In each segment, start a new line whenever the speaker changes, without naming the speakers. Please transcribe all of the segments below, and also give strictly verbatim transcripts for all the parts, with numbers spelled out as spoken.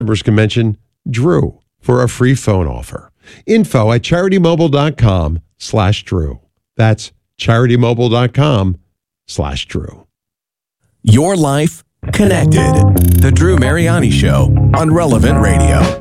Members can mention Drew for a free phone offer. Info at CharityMobile.com slash Drew. That's CharityMobile.com slash Drew.
Your life connected. The Drew Mariani Show on Relevant Radio.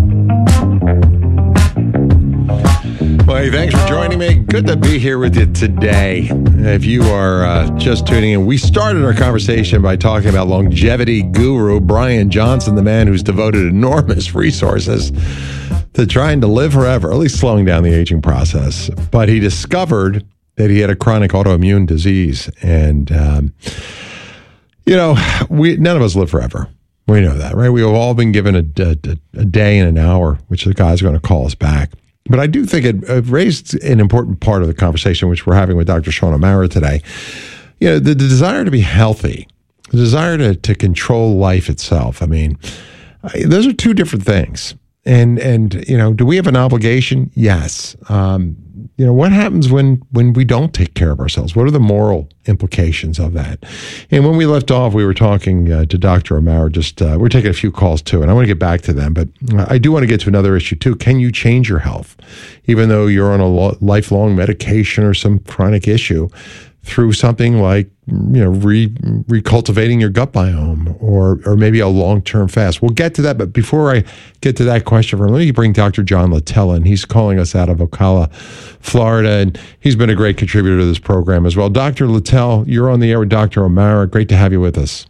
Well, hey, thanks for joining me. Good to be here with you today. If you are uh, just tuning in, we started our conversation by talking about longevity guru Brian Johnson, the man who's devoted enormous resources to trying to live forever, at least slowing down the aging process. But he discovered that he had a chronic autoimmune disease. And, um, you know, we none of us live forever. We know that, right? We've all been given a, a, a day and an hour, which the guy's going to call us back. But I do think it, it raised an important part of the conversation, which we're having with Doctor Sean O'Mara today. You know, the, the desire to be healthy, the desire to, to control life itself. I mean, those are two different things. And, and you know, do we have an obligation? Yes. Um, you know, what happens when, when we don't take care of ourselves? What are the moral implications of that? And when we left off, we were talking uh, to Doctor O'Mara. Just uh, we're taking a few calls too, and I want to get back to them. But I do want to get to another issue too. Can you change your health, even though you're on a lo- lifelong medication or some chronic issue, through something like, you know, re, recultivating your gut biome or or maybe a long-term fast? We'll get to that, but before I get to that question, let me bring Doctor John Littell in. He's calling us out of Ocala, Florida, and he's been a great contributor to this program as well. Doctor Littell, you're on the air with Doctor O'Mara. Great to have you with us.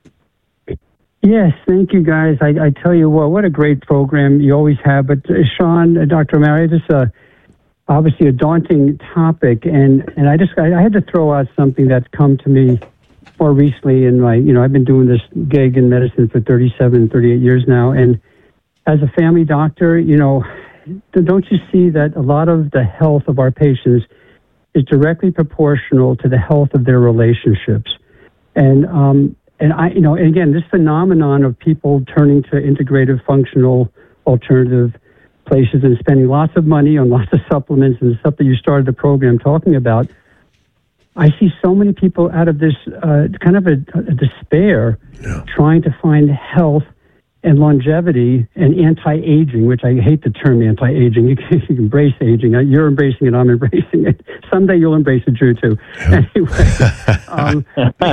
Yes, thank you, guys. I, I tell you what, what a great program you always have. But uh, Sean, uh, Doctor O'Mara, this is uh, obviously a daunting topic, and, and I just I, I had to throw out something that's come to me more recently in my, you know, I've been doing this gig in medicine for thirty-seven, thirty-eight years now, and as a family doctor, you know, don't you see that a lot of the health of our patients is directly proportional to the health of their relationships? And, um, and I, you know, and again, this phenomenon of people turning to integrative, functional, alternative places and spending lots of money on lots of supplements and stuff that you started the program talking about, I see so many people out of this uh, kind of a, a despair yeah. trying to find health and longevity and anti-aging, which I hate the term anti-aging. You can, you can embrace aging. You're embracing it. I'm embracing it. Someday you'll embrace it, Drew, too. Yeah. Anyway. um,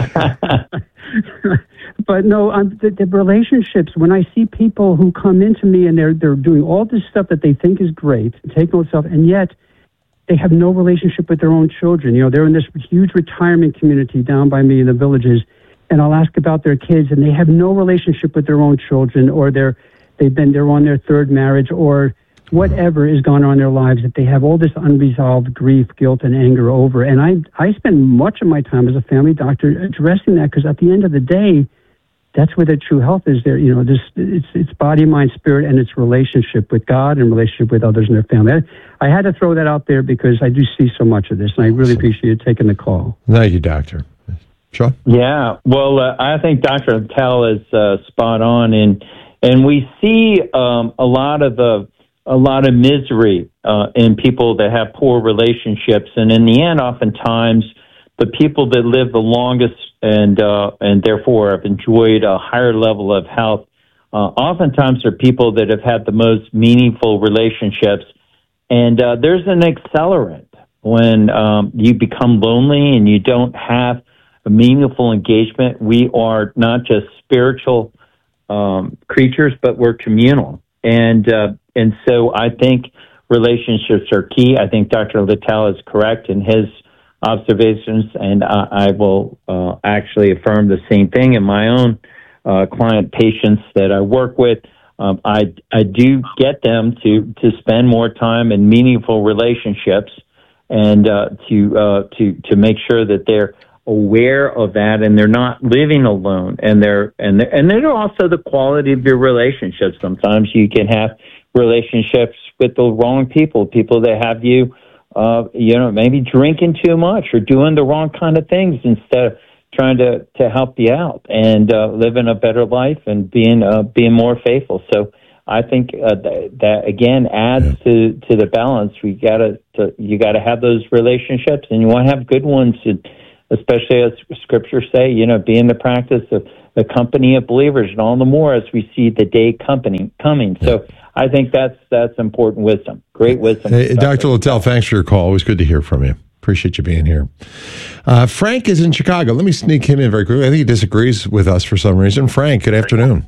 But no, um, the, the relationships, when I see people who come into me and they're they're doing all this stuff that they think is great, taking all this stuff, and yet they have no relationship with their own children. You know, they're in this huge retirement community down by me in the villages, and I'll ask about their kids, and they have no relationship with their own children, or they're they've been they're on their third marriage, or whatever is going on in their lives that they have all this unresolved grief, guilt, and anger over. And I I spend much of my time as a family doctor addressing that, because at the end of the day, that's where the true health is. There, you know, this it's it's body, mind, spirit, and its relationship with God and relationship with others in their family. I, I had to throw that out there because I do see so much of this, and I really appreciate you taking the call.
Thank you, Doctor. Sure.
Yeah, well, uh, I think Doctor Littell is uh, spot on, and and we see um, a lot of the a lot of misery uh, in people that have poor relationships, and in the end, oftentimes, the people that live the longest and uh, and therefore have enjoyed a higher level of health, uh, oftentimes are people that have had the most meaningful relationships. And uh, there's an accelerant when um, you become lonely and you don't have a meaningful engagement. We are not just spiritual um, creatures, but we're communal. And uh, and so I think relationships are key. I think Doctor Littell is correct in his observations, and uh, I will uh, actually affirm the same thing in my own uh, client patients that I work with. Um, I I do get them to to spend more time in meaningful relationships, and uh, to uh, to to make sure that they're aware of that and they're not living alone, and they're and they're, and then also the quality of your relationships. Sometimes you can have relationships with the wrong people, people that have you. Uh, you know, maybe drinking too much or doing the wrong kind of things instead of trying to, to help you out and uh, living a better life and being uh, being more faithful. So I think uh, th- that again adds yeah. to, to the balance. We gotta to, you got to have those relationships, and you want to have good ones. And especially as scriptures say, you know, be in the practice of the company of believers, and all the more as we see the day company coming. So I think that's that's important wisdom, great wisdom.
Hey, Doctor Littell, thanks for your call. Always good to hear from you. Appreciate you being here. Uh, Frank is in Chicago. Let me sneak him in very quickly. I think he disagrees with us for some reason. Frank, good afternoon.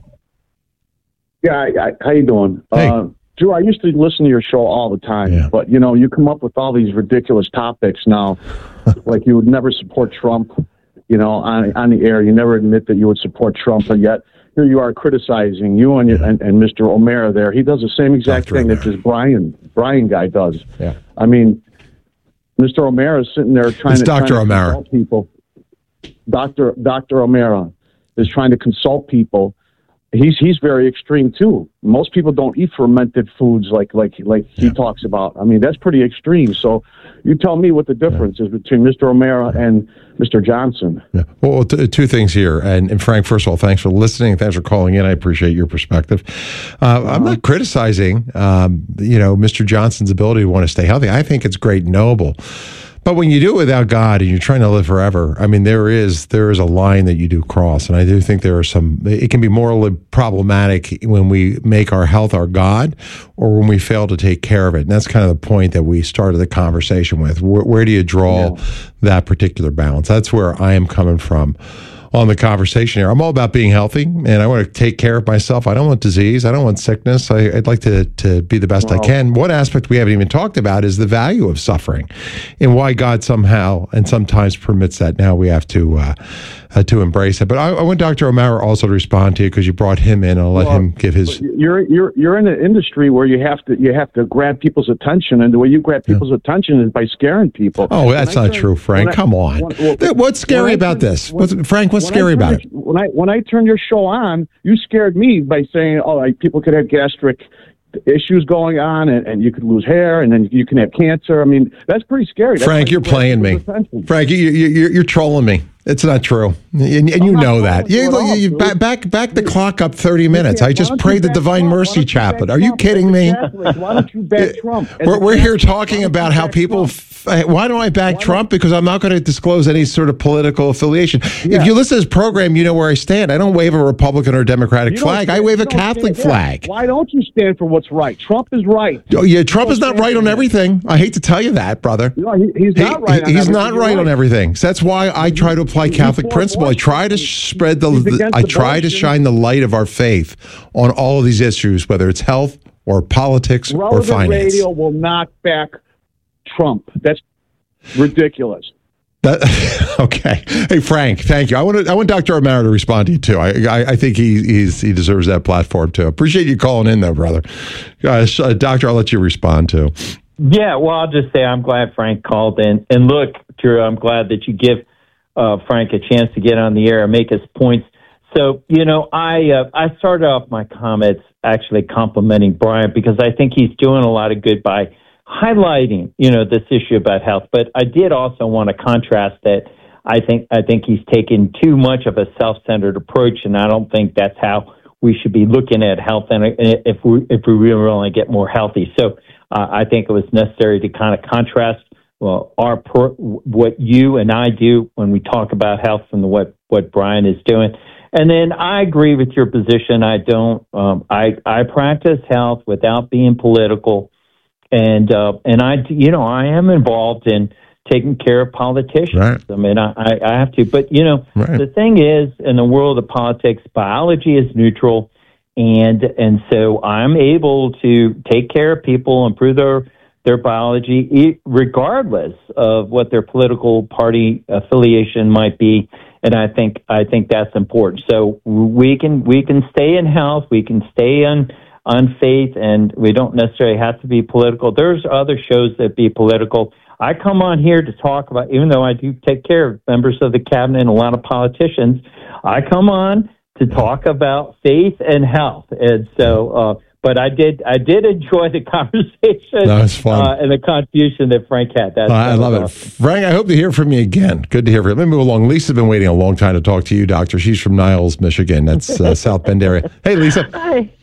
Yeah, I, I, how you doing?
Hey.
Uh, Drew, I used to listen to your show all the time,
Yeah.
but, you know, you come up with all these ridiculous topics now, like you would never support Trump, you know, on, on the air. You never admit that you would support Trump, and yet here you are criticizing you and, your, and, and Mister O'Mara there. He does the same exact
Doctor
thing
O'Mara.
that this Brian, Brian guy does.
Yeah.
I mean, Mister O'Mara is sitting there trying
It's
to,
Doctor
trying to
O'Mara.
consult people. Doctor Doctor O'Mara is trying to consult people. He's he's very extreme too. Most people don't eat fermented foods like like like he
Yeah.
talks about. I mean, that's pretty extreme. So, you tell me what the difference is between Mister O'Mara and Mister Johnson.
Yeah. Well, t- two things here. And, and Frank, first of all, thanks for listening. Thanks for calling in. I appreciate your perspective. Uh, I'm not criticizing, um, you know, Mister Johnson's ability to want to stay healthy. I think it's great and noble. But when you do it without God and you're trying to live forever, I mean, there is there is a line that you do cross. And I do think there are some, it can be morally problematic when we make our health our God or when we fail to take care of it. And that's kind of the point that we started the conversation with. Where, where do you draw
Yeah.
that particular balance? That's where I am coming from on the conversation here. I'm all about being healthy, and I want to take care of myself. I don't want disease. I don't want sickness. I, I'd like to, to be the best I
Wow.
can. One aspect we haven't even talked about is the value of suffering and why God somehow and sometimes permits that. Now we have to uh, uh, to embrace it. But I, I want Doctor O'Mara also to respond to you because you brought him in. I'll let
Well,
him give his...
You're you're you're in an industry where you have to you have to grab people's attention, and the way you grab people's attention is by scaring people.
Oh, that's
When I
not
turn-
true, Frank.
when I-
Come on.
when- well,
What's scary
when I
about
turn-
this?
when-
What's, Frank, what's
when I
scary
turn
about it?
your- When I when I turned your show on, you scared me by saying, "Oh, like, people could have gastric issues going on, and, and you could lose hair, and then you can have cancer." I mean, that's pretty scary. That's
Frank,
how
you're
you grab
playing me.
people's attention.
Frank, you, you, you're, you're trolling me. It's not true, and, and you
not
know that.
trolling you
You,
at all,
you,
dude.
back, back, back the clock up thirty minutes.
Yeah,
I
why
just
don't you
prayed the
back
Divine
Trump? Why
Mercy
don't you
Chaplet.
back
Are you
Trump
kidding
as a
me?
Catholic? Why don't you back Trump? As
We're,
a
we're here
Catholic,
talking
why don't
about
you
how
back
people.
Trump?
F- why don't I back
Why
Trump? Because I'm not going to disclose any sort of political affiliation.
Yeah.
If you listen to this program, you know where I stand. I don't wave a Republican or Democratic
You don't
flag. I
stand-
wave a
you don't
Catholic
stand- yeah.
flag.
Why don't you stand for what's right? Trump is right.
Oh, yeah, Trump is not
stand
right
for
on
that.
everything. I hate to tell you that, brother.
No, he, he's
He-
not right. on
he's
everything.
not
You're
right on everything. So that's why I try to apply
He's
Catholic
for
principle. I try to
abortion.
spread the,
He's
the
against
I try to
abortion.
shine the light of our faith on all of these issues, whether it's health or politics or
Relevant
finance.
radio will not back Trump. That's ridiculous.
That, okay. Hey, Frank, thank you. I want to, I want Doctor O'Mara to respond to you too. I, I, I think he he's, he deserves that platform too. Appreciate you calling in, though, brother. Uh, Doctor, I'll let you respond to.
Yeah, well, I'll just say I'm glad Frank called in. And look, Drew, I'm glad that you give uh, Frank a chance to get on the air and make his points. So, you know, I uh, I started off my comments actually complimenting Brian because I think he's doing a lot of good by highlighting, you know, this issue about health. But I did also want to contrast that I think I think he's taken too much of a self-centered approach, and I don't think that's how we should be looking at health and if we if we really want to get more healthy. So uh, I think it was necessary to kind of contrast well our per, what you and I do when we talk about health and what what Brian is doing. And then I agree with your position. I don't. Um, I I practice health without being political, and uh, and I you know I am involved in taking care of politicians.
Right.
I mean I, I have to. But you know
Right.
the thing is, in the world of politics, biology is neutral, and and so I'm able to take care of people, improve their their biology, regardless of what their political party affiliation might be. And I think I think that's important. So we can we can stay in health, we can stay on on faith, and we don't necessarily have to be political. There's other shows that be political. I come on here to talk about, even though I do take care of members of the cabinet and a lot of politicians, I come on to talk about faith and health. And so, uh, but I did I did enjoy the conversation
That was fun.
Uh, and the contribution that Frank had. That's,
I
that
love
was
it.
awesome.
Frank, I hope to hear from you again. Good to hear from you. Let me move along. Lisa's been waiting a long time to talk to you, Doctor. She's from Niles, Michigan. That's uh, South Bend area. Hey, Lisa.
Hi.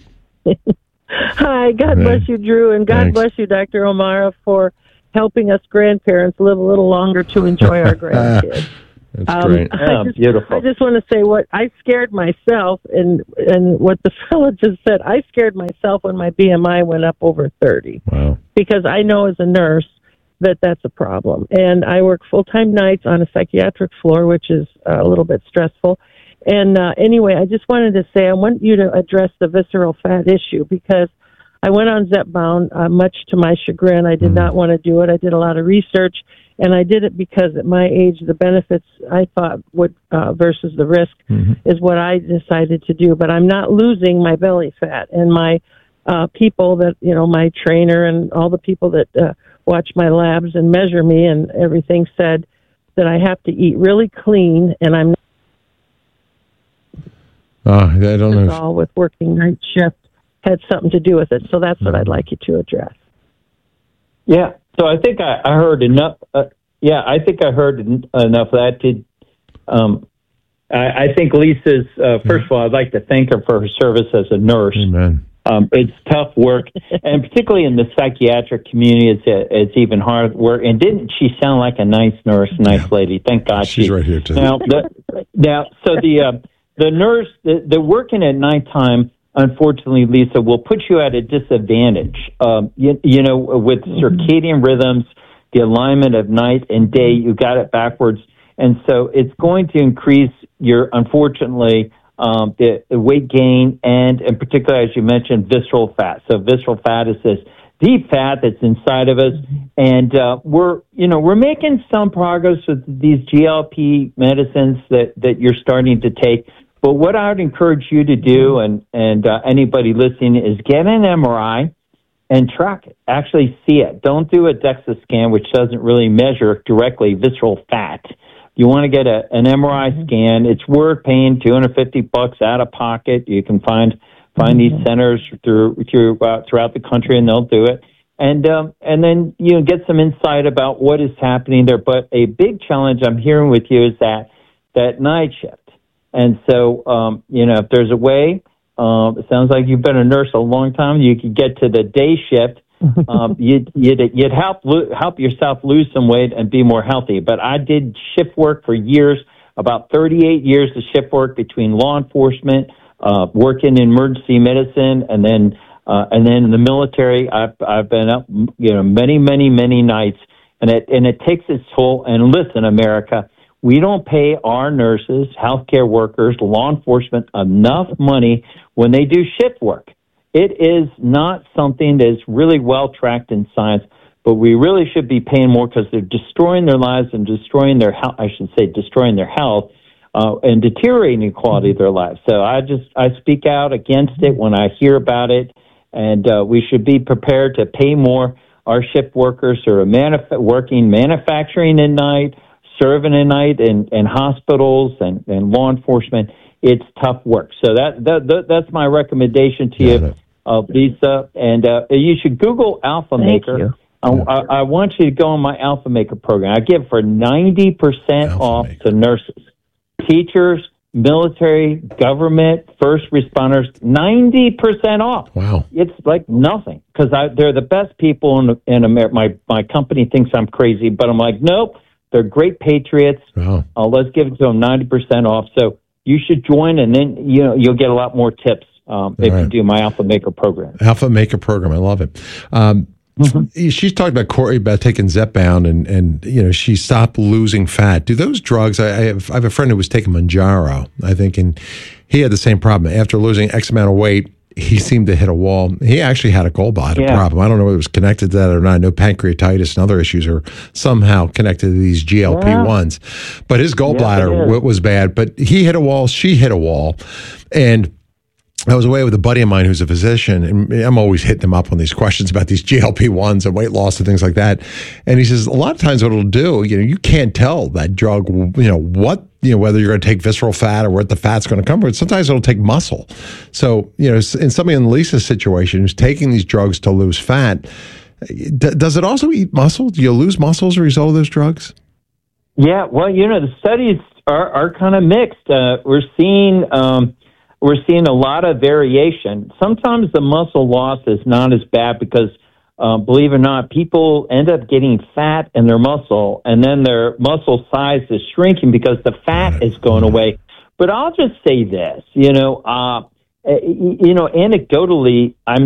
Hi. God
Hey.
bless you, Drew, and God
Thanks.
bless you, Doctor O'Mara, for helping us grandparents live a little longer to enjoy our grandkids.
That's
Um,
great.
Yeah,
I just,
beautiful.
I just want to say what I scared myself, and and what the fellow just said. I scared myself when my B M I went up over thirty,
Wow.
because I know as a nurse that that's a problem, and I work full time nights on a psychiatric floor, which is uh, a little bit stressful. And uh, anyway, I just wanted to say I want you to address the visceral fat issue, because I went on Zepbound, uh, much to my chagrin. I did mm. not want to do it. I did a lot of research, and I did it because at my age, the benefits I thought would uh, versus the risk mm-hmm. is what I decided to do. But I'm not losing my belly fat, and my uh, people that, you know, my trainer and all the people that uh, watch my labs and measure me and everything said that I have to eat really clean, and I'm not.
Uh, I don't know. If...
all with working night shift had something to do with it. So that's what I'd like you to address.
Yeah. So I think I, I heard enough. Uh, yeah, I think I heard en- enough of that. To, um, I, I think Lisa's, uh, first of all, I'd like to thank her for her service as a nurse.
Amen.
Um, it's tough work, and particularly in the psychiatric community, it's, a, it's even hard work. And didn't she sound like a nice nurse, nice yeah. lady? Thank God.
She's
she,
right here, too.
Now, the, now so the, uh, the nurse, the, the working at nighttime, unfortunately, Lisa, will put you at a disadvantage. Um, you, you know, with circadian rhythms, the alignment of night and day, you got it backwards. And so it's going to increase your, unfortunately, um, the, the weight gain and, in particular, as you mentioned, visceral fat. So visceral fat is this deep fat that's inside of us. And uh, we're, you know, we're making some progress with these G L P medicines that, that you're starting to take. But what I would encourage you to do, and, and uh, anybody listening, is get an M R I and track it. Actually see it. Don't do a DEXA scan, which doesn't really measure directly visceral fat. You want to get a, an M R I mm-hmm. scan. It's worth paying two hundred fifty bucks out of pocket. You can find find mm-hmm. these centers through, through uh, throughout the country, and they'll do it. And um, and then you know, get some insight about what is happening there. But a big challenge I'm hearing with you is that that night shift. And so, um, you know, if there's a way, um, it sounds like you've been a nurse a long time, you could get to the day shift. Um, you'd, you'd, you'd help, lo- help yourself lose some weight and be more healthy. But I did shift work for years, about thirty-eight years of shift work between law enforcement, uh, working in emergency medicine, and then, uh, and then in the military. I've, I've been up, you know, many, many, many nights, and it, and it takes its toll. And listen, America, we don't pay our nurses, healthcare workers, law enforcement enough money when they do shift work. It is not something that's really well tracked in science, but we really should be paying more because they're destroying their lives and destroying their health. I should say destroying their health uh, and deteriorating the quality of their lives. So I just I speak out against it when I hear about it, and uh, we should be prepared to pay more. Our shift workers who are manuf- working manufacturing at night, serving at night in, in hospitals and, and law enforcement, it's tough work. So that, that, that that's my recommendation to you, uh, Lisa. And uh, you should Google Alpha
Thank
Maker.
You.
I, I, I want you to go on my Alpha Maker program. I give for ninety percent
Alpha
off
Maker.
to nurses, teachers, military, government, first responders, ninety percent off.
Wow.
It's like nothing because they're the best people in, in America. My, my company thinks I'm crazy, but I'm like, nope. They're great patriots.
Wow.
Uh, let's give it to them ninety percent off. So you should join, and then you know you'll get a lot more tips um, if right. you do my Alpha Maker program.
Alpha Maker program, I love it. Um, mm-hmm. She's talked about Corey about taking Zepbound, and and you know she stopped losing fat. Do those drugs? I, I, have, I have a friend who was taking Mounjaro, I think, and he had the same problem. After losing X amount of weight, he seemed to hit a wall. He actually had a gallbladder yeah. problem. I don't know whether it was connected to that or not. I know pancreatitis and other issues are somehow connected to these G L P ones. Yeah. But his gallbladder yeah, was bad. But he hit a wall. She hit a wall. And I was away with a buddy of mine who's a physician, and I'm always hitting him up on these questions about these G L P ones and weight loss and things like that. And he says, a lot of times what it'll do, you know, you can't tell that drug, you know, what, you know, whether you're going to take visceral fat or where the fat's going to come from. Sometimes it'll take muscle. So, you know, in somebody in Lisa's situation who's taking these drugs to lose fat, d- does it also eat muscle? Do you lose muscle as a result of those drugs?
Yeah, well, you know, the studies are, are kind of mixed. Uh, we're seeing... Um, We're seeing a lot of variation. Sometimes the muscle loss is not as bad because uh, believe it or not, people end up getting fat in their muscle, and then their muscle size is shrinking because the fat is going away. But I'll just say this, you know, uh, you know, anecdotally, I'm